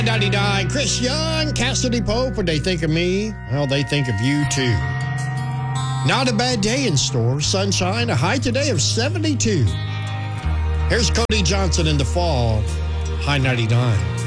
99, Chris Young, Cassidy Pope, when they think of me, well, they think of you too. Not a bad day in store. Sunshine, a high today of 72. Here's Cody Johnson in the fall, high 99.